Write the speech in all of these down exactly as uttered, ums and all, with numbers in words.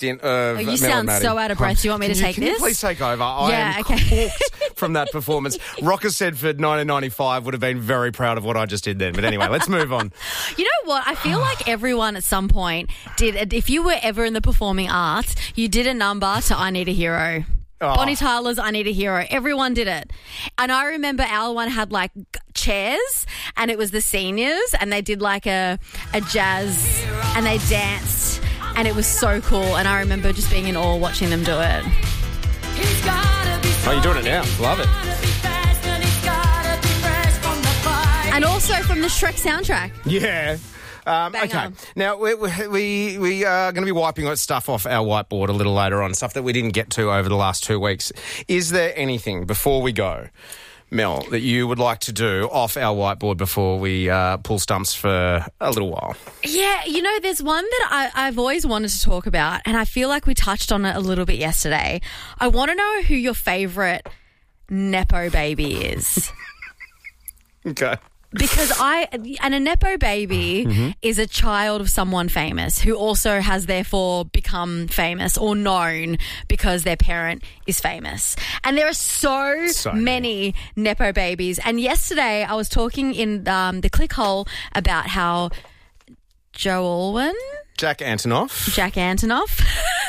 din- uh, Oh, you sound Maddie. so out of breath. Do you want me Can to you- take can this? you please take over? I Yeah, am okay. corked from that performance. Rocker Sedford, nineteen ninety-five, would have been very proud of what I just did then. But anyway, let's move on. You know what? I feel like everyone at some point did. If you were ever in the performing arts, you did a number to I Need a Hero. Oh. Bonnie Tyler's I Need a Hero. Everyone did it. And I remember our one had like g- chairs and it was the seniors and they did like a, a jazz and they danced and it was so cool. And I remember just being in awe watching them do it. Oh, you're doing it now. Love it. And also from the Shrek soundtrack. Yeah. Um, Banger. okay. Now, we, we, we are going to be wiping stuff off our whiteboard a little later on, stuff that we didn't get to over the last two weeks. Is there anything, before we go, Mel, that you would like to do off our whiteboard before we uh, pull stumps for a little while? Yeah, you know, there's one that I, I've always wanted to talk about, and I feel like we touched on it a little bit yesterday. I want to know who your favourite Nepo baby is. Okay. Because I, and a Nepo baby mm-hmm. is a child of someone famous who also has therefore become famous or known because their parent is famous. And there are so, so many Nepo babies. And yesterday I was talking in um, the Clickhole about how Joe Alwyn, Jack Antonoff. Jack Antonoff.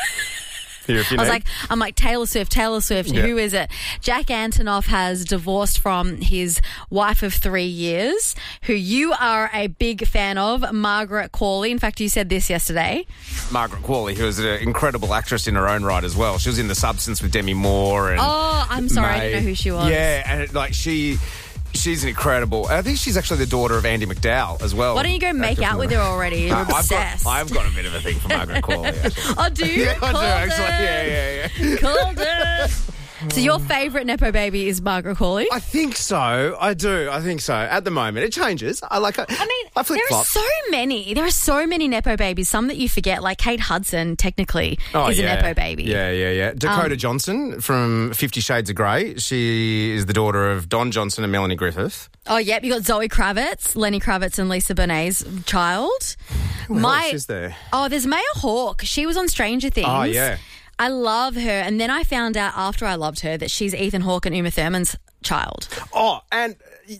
Here if you I was need. like, I'm like, Taylor Swift, Taylor Swift, Yeah. who is it? Jack Antonoff has divorced from his wife of three years, who you are a big fan of, Margaret Qualley. In fact, you said this yesterday. Margaret Qualley, who is an incredible actress in her own right as well. She was in The Substance with Demi Moore. And Oh, I'm sorry, I May. didn't know who she was. Yeah, and it, like she... She's incredible. I think she's actually the daughter of Andy McDowell as well. Why don't you go make out with her already? You're Uh, obsessed. I've got, I've got a bit of a thing for Margaret Qualley, actually. Oh, do you? Yeah, I do, Called actually. it. Yeah, yeah, yeah. Called it. So your favourite Nepo baby is Margaret Qualley? I think so. I do. I think so. At the moment, it changes. I like. I, I mean, I flip there flop. are so many. There are so many Nepo babies. Some that you forget, like Kate Hudson, technically, Oh, is yeah. a Nepo baby. Yeah, yeah, yeah. Dakota Um, Johnson from Fifty Shades of Grey. She is the daughter of Don Johnson and Melanie Griffith. Oh, yep. You got Zoe Kravitz, Lenny Kravitz, and Lisa Bonet's child. Who else is there? Oh, there's Maya Hawke. She was on Stranger Things. Oh, yeah. I love her. And then I found out after I loved her that she's Ethan Hawke and Uma Thurman's child. Oh, and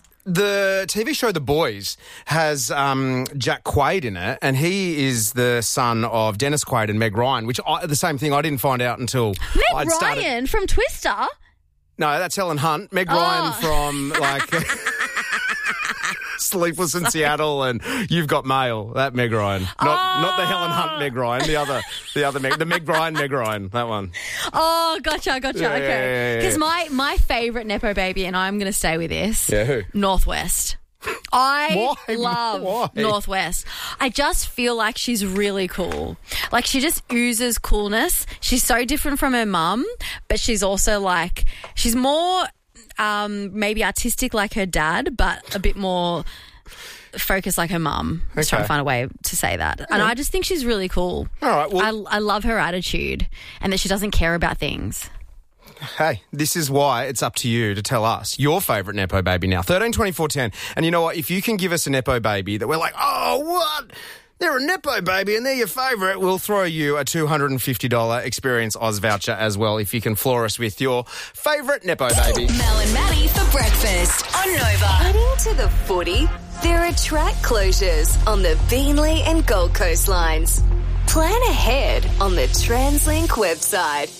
the T V show The Boys has um, Jack Quaid in it, and he is the son of Dennis Quaid and Meg Ryan, which I, the same thing I didn't find out until Meg I'd Ryan started. from Twister. No, that's Helen Hunt. Meg Oh. Ryan from like Sleepless in Seattle and You've Got Mail. That Meg Ryan, not Oh. not the Helen Hunt Meg Ryan, the other the other Meg, the Meg Ryan Meg Ryan. That one. Oh, gotcha, gotcha. Yeah, yeah, okay. yeah, yeah. Because my, my favourite Nepo baby, and I'm going to stay with this. Yeah, who? Northwest. I Why? love Why? Northwest. I just feel like she's really cool. Like she just oozes coolness. She's so different from her mum, but she's also like, she's more um, maybe artistic like her dad, but a bit more focused like her mum. I was Okay. trying to find a way to say that. And I just think she's really cool. All right, well- I, I love her attitude and that she doesn't care about things. Hey, this is why it's up to you to tell us your favourite Nepo baby now. thirteen twenty-four ten. And you know what? If you can give us a Nepo baby that we're like, oh, what? They're a Nepo baby and they're your favourite, we'll throw you a two hundred fifty dollars Experience Oz voucher as well if you can floor us with your favourite Nepo baby. Mel and Maddie for breakfast on Nova. Heading to the footy? There are track closures on the Beenleigh and Gold Coast lines. Plan ahead on the TransLink website.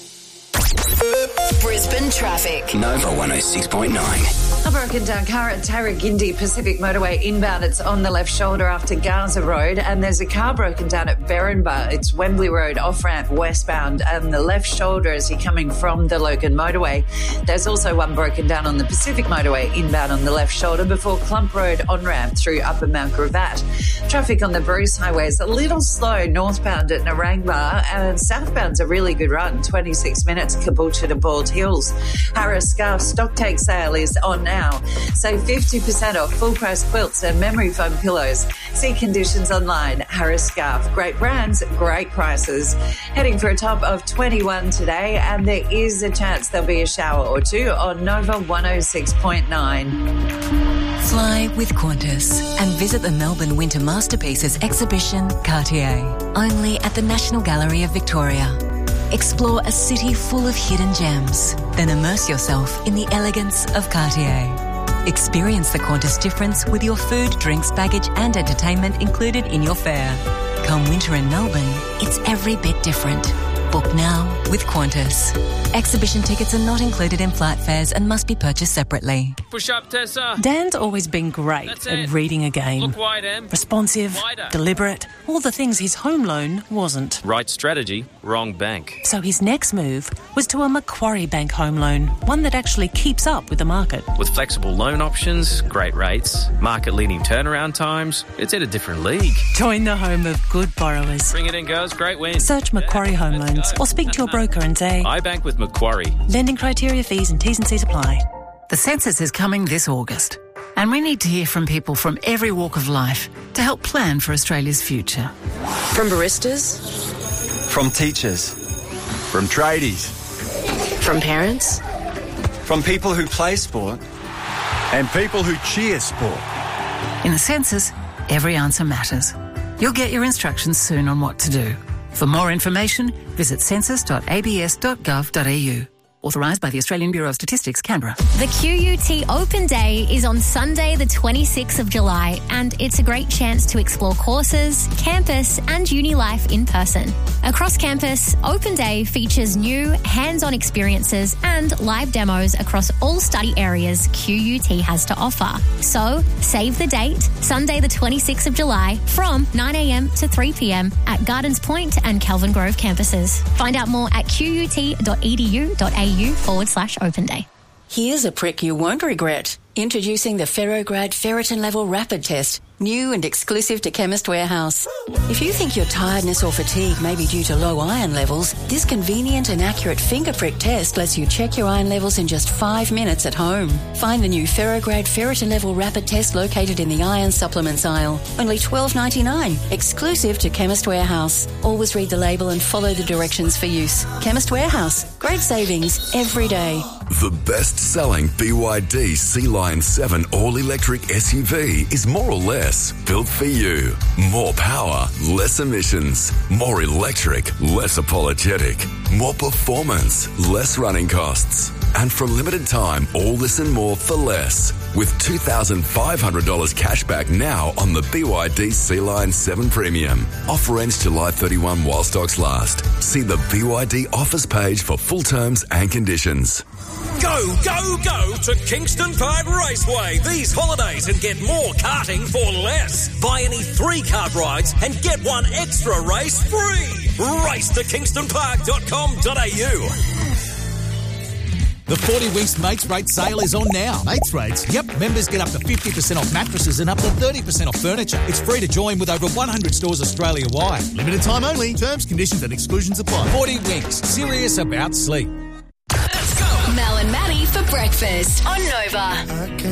Brisbane traffic. Nova one oh six point nine. A broken down car at Tarragindi Pacific Motorway inbound. It's on the left shoulder after Gaza Road, and there's a car broken down at Berrinba. It's Wembley Road off-ramp westbound and the left shoulder as you're coming from the Logan Motorway. There's also one broken down on the Pacific Motorway inbound on the left shoulder before Clump Road on-ramp through Upper Mount Gravatt. Traffic on the Bruce Highway is a little slow northbound at Narangba, and southbound's a really good run, twenty-six minutes Caboolture to Bald Hills. Harris Scarf stock take sale is on now. Save fifty percent off full price quilts and memory foam pillows. See conditions online. Harris Scarf. Great brands, great prices. Heading for a top of twenty-one today, and there is a chance there'll be a shower or two on Nova one oh six point nine. Fly with Qantas and visit the Melbourne Winter Masterpieces exhibition Cartier, only at the National Gallery of Victoria. Explore a city full of hidden gems. Then immerse yourself in the elegance of Cartier. Experience the Qantas difference with your food, drinks, baggage and entertainment included in your fare. Come winter in Melbourne, it's every bit different. Book now with Qantas. Exhibition tickets are not included in flight fares and must be purchased separately. Push up, Tessa. Dan's always been great That's at it. reading a game. Look wide, Em. Responsive, Wider. deliberate, all the things his home loan wasn't. Right strategy, wrong bank. So his next move was to a Macquarie Bank home loan, one that actually keeps up with the market. With flexible loan options, great rates, market-leading turnaround times, it's at a different league. Join the home of good borrowers. Bring it in, girls. Great win. Search Macquarie Home Let's Loans go. or speak to your broker and say, I bank with Macquarie. lending criteria, fees and T's and C's apply. The census is coming this August, and we need to hear from people from every walk of life to help plan for Australia's future. From baristas, From teachers. From tradies. from parents, From people who play sport. And people who cheer sport. In the census, every answer matters. You'll get your instructions soon on what to do. For more information, visit census dot a b s dot gov dot a u. Authorised by the Australian Bureau of Statistics, Canberra. The Q U T Open Day is on Sunday the twenty-sixth of July, and it's a great chance to explore courses, campus and uni life in person. Across campus, Open Day features new hands-on experiences and live demos across all study areas Q U T has to offer. So, save the date, Sunday the twenty-sixth of July from nine a m to three p m at Gardens Point and Kelvin Grove campuses. Find out more at q u t dot e d u dot a u forward slash open day. Here's a prick you won't regret. Introducing the Ferrograd Ferritin Level Rapid Test, new and exclusive to Chemist Warehouse. If you think your tiredness or fatigue may be due to low iron levels, this convenient and accurate finger prick test lets you check your iron levels in just five minutes at home. Find the new Ferrograd Ferritin Level Rapid Test located in the iron supplements aisle. Only twelve ninety-nine, exclusive to Chemist Warehouse. Always read the label and follow the directions for use. Chemist Warehouse, great savings every day. The best-selling B Y D Sea Lion seven all-electric S U V is more or less built for you. More power, less emissions. More electric, less apologetic. More performance, less running costs. And for a limited time, all this and more for less. With two thousand five hundred dollars cash back now on the B Y D Sea Lion seven Premium. Offer ends July thirty-first while stocks last. See the B Y D offers page for full terms and conditions. Go, go, go to Kingston Park Raceway these holidays and get more karting for less. Buy any three kart rides and get one extra race free. Race to kingston park dot com dot a u. The forty Winks Mates Rate sale is on now. Mates Rates? Yep. Members get up to fifty percent off mattresses and up to thirty percent off furniture. It's free to join with over one hundred stores Australia-wide. Limited time only. Terms, conditions and exclusions apply. forty Winks. Serious about sleep. Mel and Maddie for breakfast on Nova.